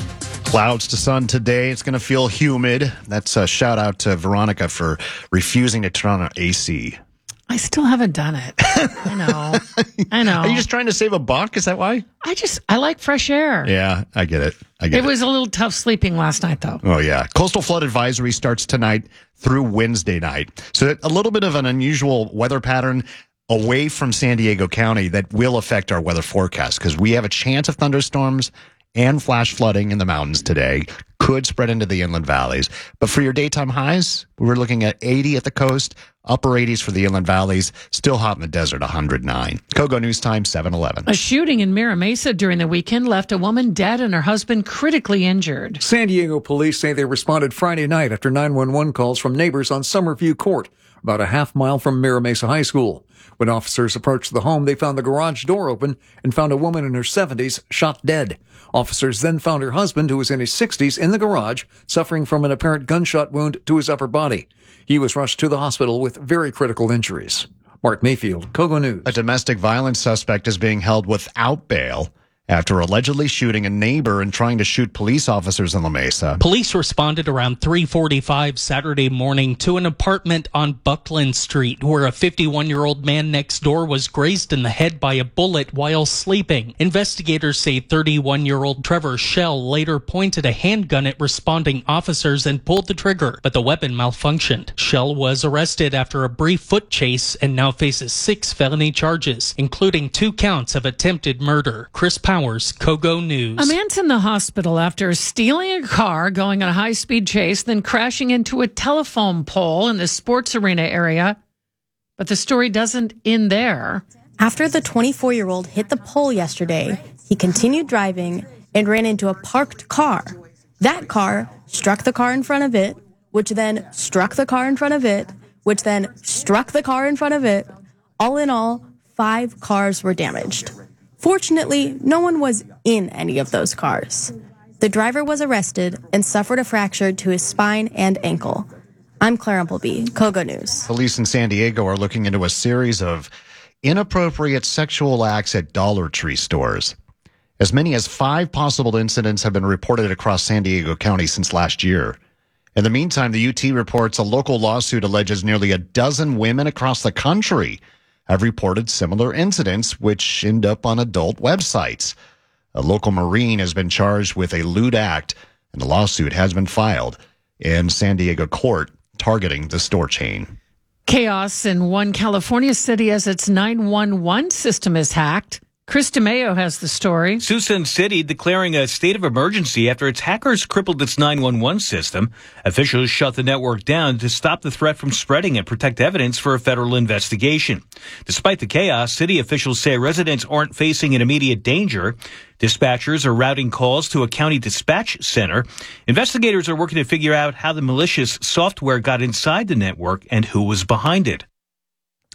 Clouds to sun today. It's going to feel humid. That's a shout out to Veronica for refusing to turn on AC. I still haven't done it. I know. Are you just trying to save a buck? Is that why? I like fresh air. Yeah, I get it. It was a little tough sleeping last night, though. Oh, yeah. Coastal flood advisory starts tonight through Wednesday night. So a little bit of an unusual weather pattern away from San Diego County that will affect our weather forecast because we have a chance of thunderstorms and flash flooding in the mountains today. Could spread into the inland valleys. But for your daytime highs, we're looking at 80 at the coast, upper 80s for the inland valleys, still hot in the desert, 109. Kogo News Time, 7:11. A shooting in Mira Mesa during the weekend left a woman dead and her husband critically injured. San Diego police say they responded Friday night after 911 calls from neighbors on Summerview Court, about a half mile from Mira Mesa High School. When officers approached the home, they found the garage door open and found a woman in her 70s shot dead. Officers then found her husband, who was in his 60s, in the garage, suffering from an apparent gunshot wound to his upper body. He was rushed to the hospital with very critical injuries. Mark Mayfield, Kogo News. A domestic violence suspect is being held without bail after allegedly shooting a neighbor and trying to shoot police officers in La Mesa. Police responded around 3:45 Saturday morning to an apartment on Buckland Street where a 51-year-old man next door was grazed in the head by a bullet while sleeping. Investigators say 31-year-old Trevor Schell later pointed a handgun at responding officers and pulled the trigger, but the weapon malfunctioned. Schell was arrested after a brief foot chase and now faces 6 felony charges, including 2 counts of attempted murder. Chris Powers, Kogo News. A man's in the hospital after stealing a car, going on a high-speed chase, then crashing into a telephone pole in the sports arena area. But the story doesn't end there. After the 24-year-old hit the pole yesterday, he continued driving and ran into a parked car. That car struck the car in front of it, which then struck the car in front of it, which then struck the car in front of it. All in all, 5 cars were damaged. Fortunately, no one was in any of those cars. The driver was arrested and suffered a fracture to his spine and ankle. I'm Clara Appleby, Kogo News. Police in San Diego are looking into a series of inappropriate sexual acts at Dollar Tree stores. As many as 5 possible incidents have been reported across San Diego County since last year. In the meantime, the UT reports a local lawsuit alleges nearly a dozen women across the country have reported similar incidents, which end up on adult websites. A local Marine has been charged with a lewd act, and a lawsuit has been filed in San Diego court targeting the store chain. Chaos in one California city as its 911 system is hacked. Chris DeMeo has the story. Tucson City declaring a state of emergency after its hackers crippled its 911 system. Officials shut the network down to stop the threat from spreading and protect evidence for a federal investigation. Despite the chaos, city officials say residents aren't facing an immediate danger. Dispatchers are routing calls to a county dispatch center. Investigators are working to figure out how the malicious software got inside the network and who was behind it.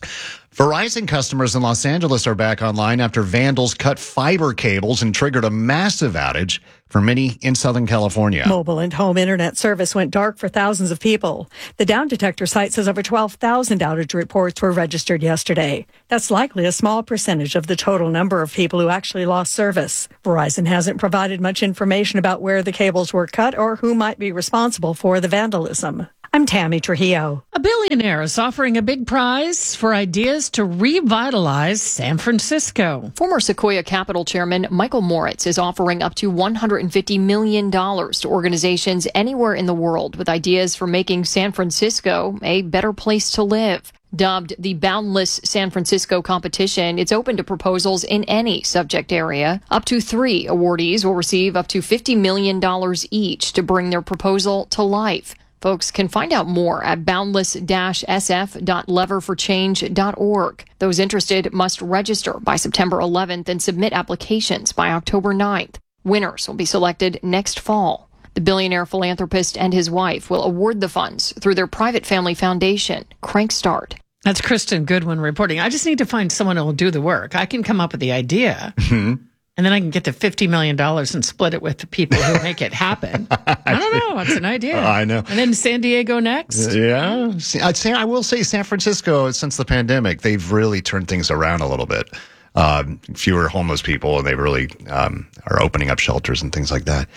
Verizon customers in Los Angeles are back online after vandals cut fiber cables and triggered a massive outage for many in Southern California. Mobile and home internet service went dark for thousands of people. The Down Detector site says over 12,000 outage reports were registered yesterday. That's likely a small percentage of the total number of people who actually lost service. Verizon hasn't provided much information about where the cables were cut or who might be responsible for the vandalism. I'm Tammy Trujillo. A billionaire is offering a big prize for ideas to revitalize San Francisco. Former Sequoia Capital Chairman Michael Moritz is offering up to $150 million to organizations anywhere in the world with ideas for making San Francisco a better place to live. Dubbed the Boundless San Francisco competition, it's open to proposals in any subject area. Up to 3 awardees will receive up to $50 million each to bring their proposal to life. Folks can find out more at boundless-sf.leverforchange.org. Those interested must register by September 11th and submit applications by October 9th. Winners will be selected next fall. The billionaire philanthropist and his wife will award the funds through their private family foundation, Crankstart. That's Kristen Goodwin reporting. I just need to find someone who will do the work. I can come up with the idea. And then I can get to $50 million and split it with the people who make it happen. I don't know. It's an idea. I know. And then San Diego next. Yeah. I will say San Francisco, since the pandemic, they've really turned things around a little bit. Fewer homeless people, and they really are opening up shelters and things like that.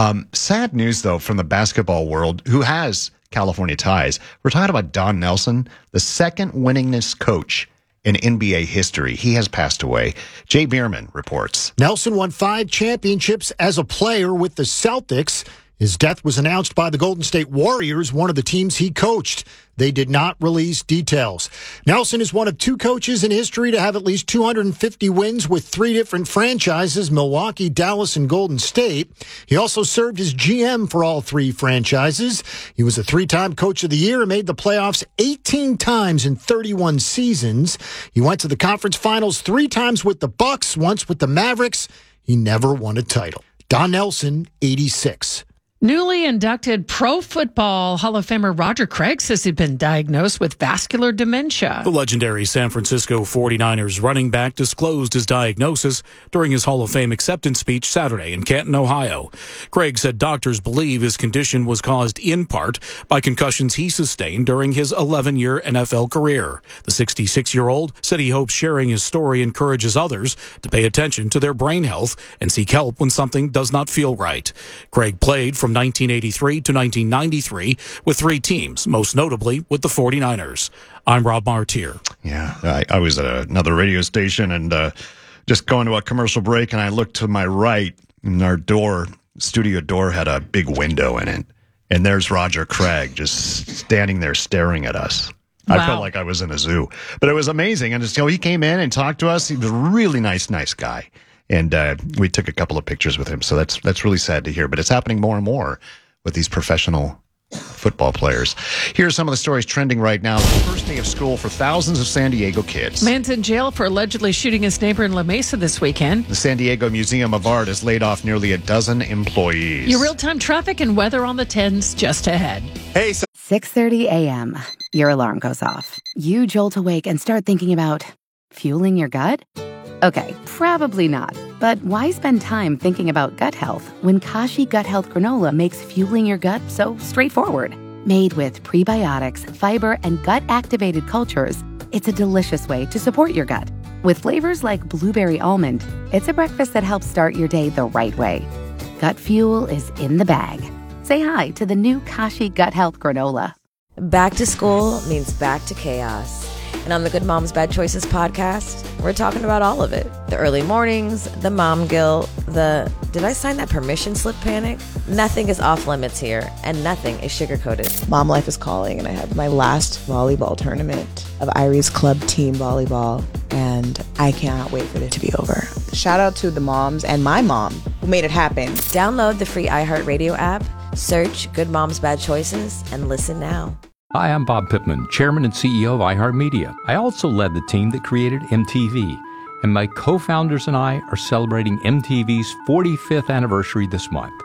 Sad news, though, from the basketball world, who has California ties. We're talking about Don Nelson, the second winningest coach in NBA history. He has passed away. Jay Bierman reports. Nelson won 5 championships as a player with the Celtics. His death was announced by the Golden State Warriors, one of the teams he coached. They did not release details. Nelson is one of 2 coaches in history to have at least 250 wins with 3 different franchises, Milwaukee, Dallas, and Golden State. He also served as GM for all 3 franchises. He was a 3-time Coach of the Year and made the playoffs 18 times in 31 seasons. He went to the conference finals 3 times with the Bucks, once with the Mavericks. He never won a title. Don Nelson, 86. Newly inducted Pro Football Hall of Famer Roger Craig says he'd been diagnosed with vascular dementia. The legendary San Francisco 49ers running back disclosed his diagnosis during his Hall of Fame acceptance speech Saturday in Canton, Ohio. Craig said doctors believe his condition was caused in part by concussions he sustained during his 11-year NFL career. The 66-year-old said he hopes sharing his story encourages others to pay attention to their brain health and seek help when something does not feel right. Craig played from 1983 to 1993 with 3 teams, most notably with the 49ers. I'm Rob Martier. Yeah, I was at another radio station and just going to a commercial break, and I looked to my right, and our studio door had a big window in it, and there's Roger Craig just standing there staring at us. Wow. I felt like I was in a zoo, but it was amazing. And he came in and talked to us. He was a really nice guy. And we took a couple of pictures with him. So that's really sad to hear. But it's happening more and more with these professional football players. Here are some of the stories trending right now. The first day of school for thousands of San Diego kids. Man's in jail for allegedly shooting his neighbor in La Mesa this weekend. The San Diego Museum of Art has laid off nearly a dozen employees. Your real-time traffic and weather on the 10s just ahead. Hey, 6:30 a.m. Your alarm goes off. You jolt awake and start thinking about fueling your gut? Okay, probably not. But why spend time thinking about gut health when Kashi Gut Health Granola makes fueling your gut so straightforward? Made with prebiotics, fiber, and gut-activated cultures, it's a delicious way to support your gut. With flavors like blueberry almond, it's a breakfast that helps start your day the right way. Gut fuel is in the bag. Say hi to the new Kashi Gut Health Granola. Back to school means back to chaos. And on the Good Moms Bad Choices podcast, we're talking about all of it. The early mornings, the mom guilt, the did I sign that permission slip panic? Nothing is off limits here, and nothing is sugar-coated. Mom life is calling, and I have my last volleyball tournament of Irie's Club Team Volleyball, and I cannot wait for it to be over. Shout out to the moms and my mom who made it happen. Download the free iHeartRadio app, search Good Moms Bad Choices, and listen now. Hi, I'm Bob Pittman, Chairman and CEO of iHeartMedia. I also led the team that created MTV, and my co-founders and I are celebrating MTV's 45th anniversary this month.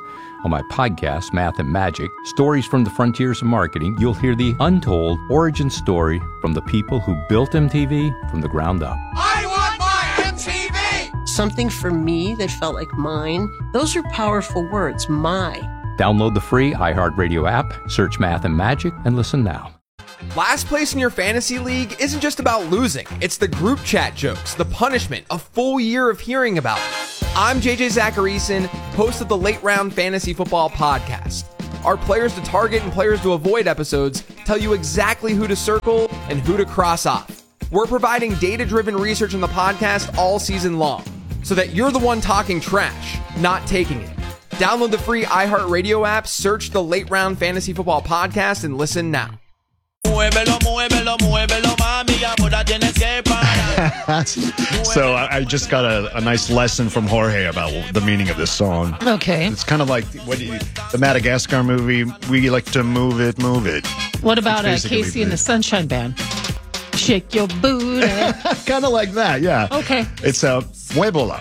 On my podcast, Math and Magic, Stories from the Frontiers of Marketing, you'll hear the untold origin story from the people who built MTV from the ground up. I want my MTV! Something for me that felt like mine. Those are powerful words, my. Download the free iHeartRadio app, search Math and Magic, and listen now. Last place in your fantasy league isn't just about losing. It's the group chat jokes, the punishment, a full year of hearing about it. I'm JJ Zacharyson, host of the Late Round Fantasy Football Podcast. Our players to target and players to avoid episodes tell you exactly who to circle and who to cross off. We're providing data-driven research on the podcast all season long, so that you're the one talking trash, not taking it. Download the free iHeartRadio app, search the Late Round Fantasy Football Podcast, and listen now. So I just got a nice lesson from Jorge about the meaning of this song. Okay. It's kind of like the Madagascar movie, We Like to Move It, Move It. What about Casey and the Sunshine Band? Shake your booty. Kind of like that, yeah. Okay. It's Muévola.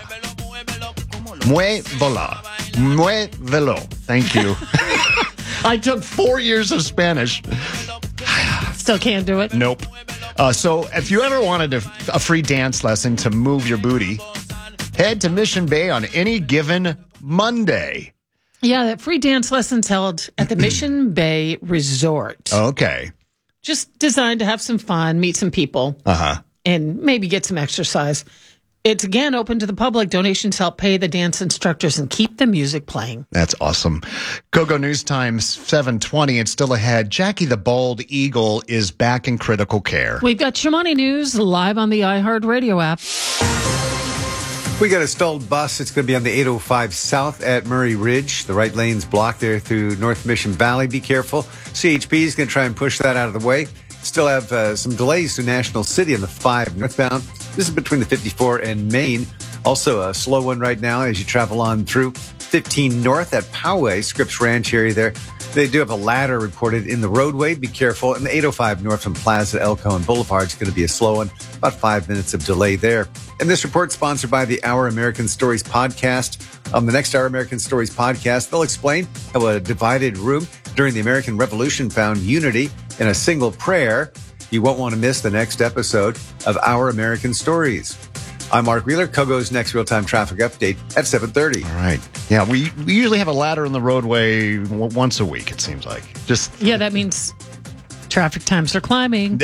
Muévola. Muévelo. Thank you. I took 4 years of Spanish. Still can't do it? Nope. So if you ever wanted a free dance lesson to move your booty, head to Mission Bay on any given Monday. Yeah, that free dance lessons held at the Mission Bay Resort. Okay. Just designed to have some fun, meet some people, and maybe get some exercise. It's, again, open to the public. Donations help pay the dance instructors and keep the music playing. That's awesome. Kogo News Time 7:20 and still ahead. Jackie the Bald Eagle is back in critical care. We've got Shimani News live on the iHeartRadio app. We got a stalled bus. It's going to be on the 805 south at Murray Ridge. The right lane's blocked there through North Mission Valley. Be careful. CHP is going to try and push that out of the way. Still have some delays to National City on the 5 northbound. This is between the 54 and Main. Also a slow one right now as you travel on through 15 north at Poway, Scripps Ranch area there. They do have a ladder reported in the roadway. Be careful. And the 805 north from Plaza Elko and Boulevard is going to be a slow one. About 5 minutes of delay there. And this report sponsored by the Our American Stories podcast. On the next Our American Stories podcast, they'll explain how a divided room during the American Revolution found unity in a single prayer. You won't want to miss the next episode of Our American Stories. I'm Mark Wheeler. Kogo's next real-time traffic update at 7:30. All right. Yeah, we usually have a ladder in the roadway once a week, it seems like. Yeah, that means traffic times are climbing.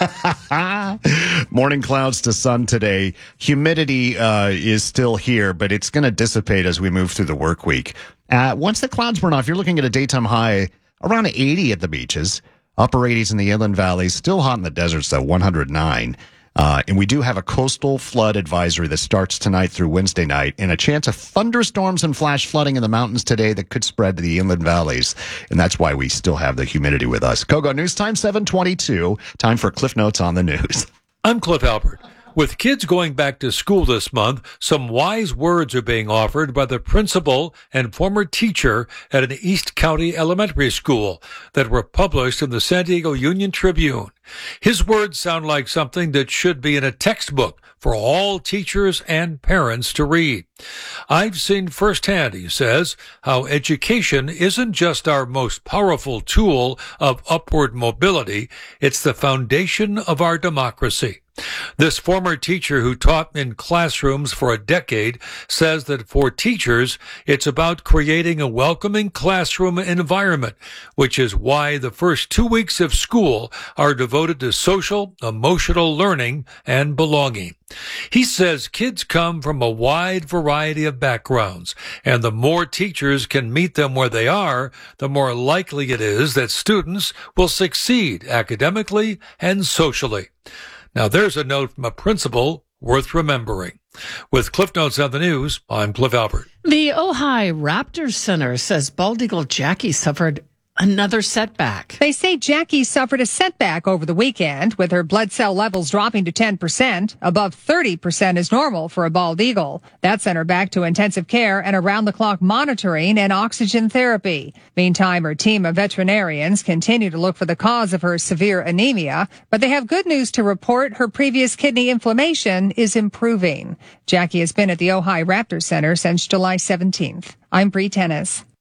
Morning clouds to sun today. Humidity is still here, but it's going to dissipate as we move through the work week. Once the clouds burn off, you're looking at a daytime high around 80 at the beaches. Upper 80s in the inland valleys. Still hot in the deserts, though, 109. And we do have a coastal flood advisory that starts tonight through Wednesday night, and a chance of thunderstorms and flash flooding in the mountains today that could spread to the inland valleys. And that's why we still have the humidity with us. Kogo News Time 7:22. Time for Cliff Notes on the news. I'm Cliff Albert. With kids going back to school this month, some wise words are being offered by the principal and former teacher at an East County elementary school that were published in the San Diego Union Tribune. His words sound like something that should be in a textbook for all teachers and parents to read. I've seen firsthand, he says, how education isn't just our most powerful tool of upward mobility, it's the foundation of our democracy. This former teacher who taught in classrooms for a decade says that for teachers, it's about creating a welcoming classroom environment, which is why the first 2 weeks of school are devoted to social, emotional learning and belonging. He says kids come from a wide variety of backgrounds, and the more teachers can meet them where they are, the more likely it is that students will succeed academically and socially. Now, there's a note from a principal worth remembering. With Cliff Notes on the news, I'm Cliff Albert. The Ojai Raptors Center says bald eagle Jackie suffered another setback. They say Jackie suffered a setback over the weekend, with her blood cell levels dropping to 10%. Above 30% is normal for a bald eagle. That sent her back to intensive care and around-the-clock monitoring and oxygen therapy. Meantime, her team of veterinarians continue to look for the cause of her severe anemia, but they have good news to report. Her previous kidney inflammation is improving. Jackie has been at the Ojai Raptors Center since July 17th. I'm Bree Tennis.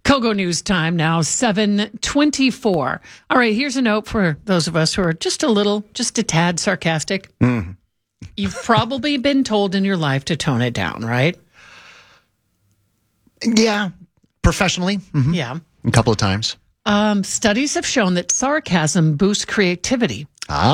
Kogo News time now, 7:24. All right, here's a note for those of us who are just a tad sarcastic. You've probably been told in your life to tone it down, right? Yeah, professionally. Mm-hmm. Yeah. A couple of times. Studies have shown that sarcasm boosts creativity.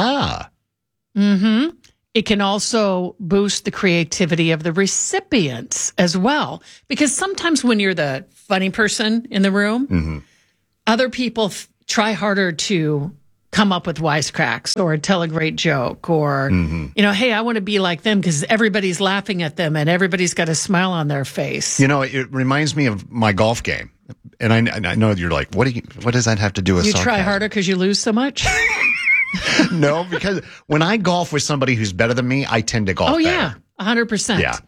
Mm-hmm. It can also boost the creativity of the recipients as well. Because sometimes when you're the funny person in the room, other people try harder to come up with wisecracks or tell a great joke or, hey, I want to be like them because everybody's laughing at them and everybody's got a smile on their face. It reminds me of my golf game. And I know you're like, what does that have to do with sarcasm? You try harder because you lose so much? No, because when I golf with somebody who's better than me, I tend to golf better. Yeah, 100%. Yeah.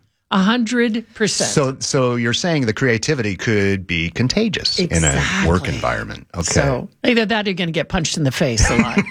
100%. So you're saying the creativity could be contagious in a work environment. Okay. So either that or you're going to get punched in the face a lot.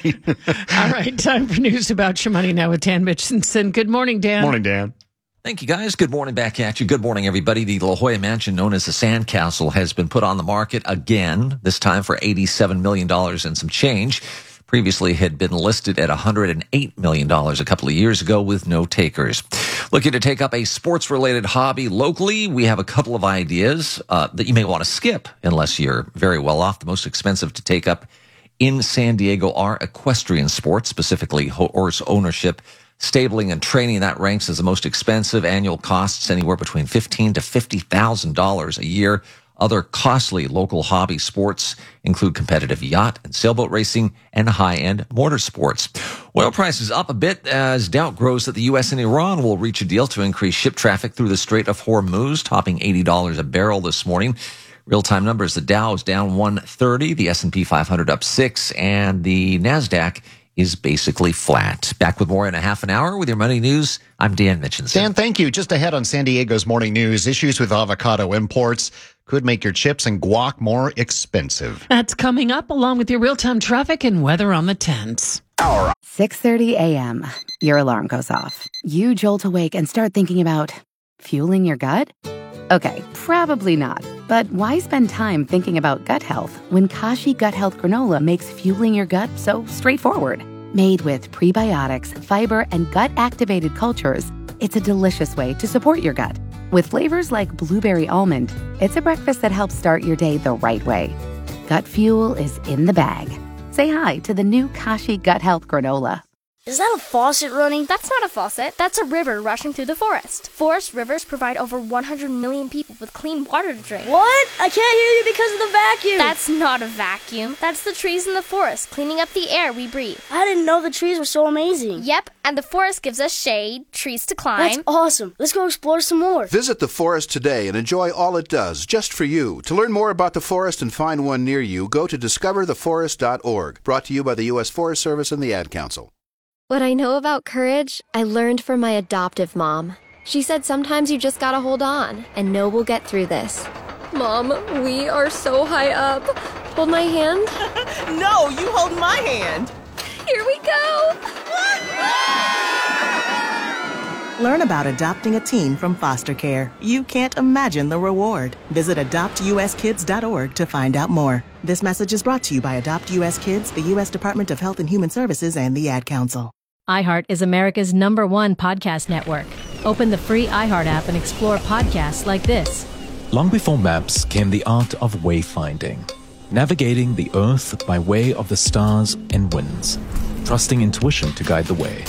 All right, time for news about your money now with Dan Mitchinson. Good morning, Dan. Morning, Dan. Thank you, guys. Good morning back at you. Good morning, everybody. The La Jolla mansion known as the Sandcastle has been put on the market again, this time for $87 million and some change. Previously had been listed at $108 million a couple of years ago with no takers. Looking to take up a sports-related hobby locally, we have a couple of ideas that you may want to skip unless you're very well off. The most expensive to take up in San Diego are equestrian sports, specifically horse ownership, stabling, and training. That ranks as the most expensive. Annual costs anywhere between $15,000 to $50,000 a year. Other costly local hobby sports include competitive yacht and sailboat racing and high-end motorsports. Oil prices up a bit as doubt grows that the U.S. and Iran will reach a deal to increase ship traffic through the Strait of Hormuz, topping $80 a barrel this morning. Real-time numbers, the Dow is down 130, the S&P 500 up 6, and the NASDAQ is basically flat. Back with more in a half an hour with your money news. I'm Dan Mitchinson. Dan, thank you. Just ahead on San Diego's Morning News, issues with avocado imports could make your chips and guac more expensive. That's coming up along with your real-time traffic and weather on the 10s. 6:30 a.m. Your alarm goes off. You jolt awake and start thinking about fueling your gut? Okay, probably not. But why spend time thinking about gut health when Kashi Gut Health Granola makes fueling your gut so straightforward? Made with prebiotics, fiber, and gut-activated cultures, it's a delicious way to support your gut. With flavors like blueberry almond, it's a breakfast that helps start your day the right way. Gut fuel is in the bag. Say hi to the new Kashi Gut Health Granola. Is that a faucet running? That's not a faucet. That's a river rushing through the forest. Forest rivers provide over 100 million people with clean water to drink. What? I can't hear you because of the vacuum. That's not a vacuum. That's the trees in the forest cleaning up the air we breathe. I didn't know the trees were so amazing. Yep, and the forest gives us shade, trees to climb. That's awesome. Let's go explore some more. Visit the forest today and enjoy all it does, just for you. To learn more about the forest and find one near you, go to discovertheforest.org. Brought to you by the U.S. Forest Service and the Ad Council. What I know about courage, I learned from my adoptive mom. She said sometimes you just gotta hold on and know we'll get through this. Mom, we are so high up. Hold my hand. No, you hold my hand. Here we go. Learn about adopting a teen from foster care. You can't imagine the reward. Visit adoptuskids.org to find out more. This message is brought to you by Adopt U.S. Kids, the U.S. Department of Health and Human Services, and the Ad Council. iHeart is America's #1 podcast network. Open the free iHeart app and explore podcasts like this. Long before maps came the art of wayfinding, navigating the earth by way of the stars and winds, trusting intuition to guide the way.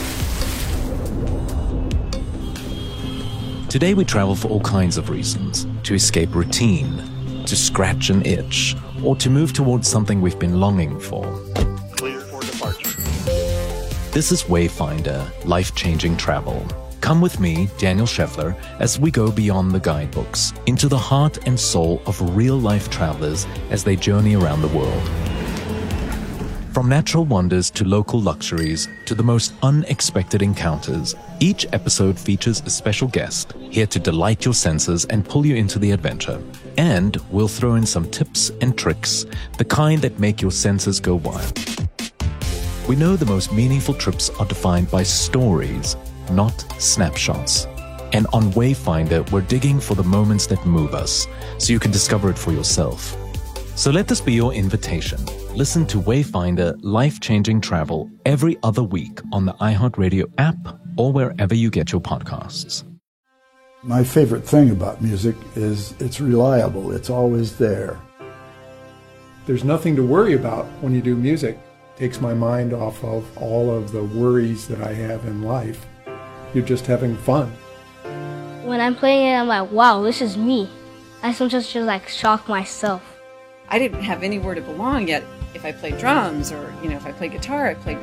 Today we travel for all kinds of reasons: to escape routine, to scratch an itch, or to move towards something we've been longing for. Clear for departure. This is Wayfinder, life-changing travel. Come with me, Daniel Scheffler, as we go beyond the guidebooks, into the heart and soul of real-life travelers as they journey around the world. From natural wonders to local luxuries to the most unexpected encounters, each episode features a special guest here to delight your senses and pull you into the adventure. And we'll throw in some tips and tricks, the kind that make your senses go wild. We know the most meaningful trips are defined by stories, not snapshots. And on Wayfinder, we're digging for the moments that move us, so you can discover it for yourself. So let this be your invitation. Listen to Wayfinder Life-Changing Travel every other week on the iHeartRadio app or wherever you get your podcasts. My favorite thing about music is it's reliable. It's always there. There's nothing to worry about when you do music. It takes my mind off of all of the worries that I have in life. You're just having fun. When I'm playing it, I'm like, wow, this is me. I sometimes just like shock myself. I didn't have anywhere to belong yet. If I played drums or, if I played guitar, I played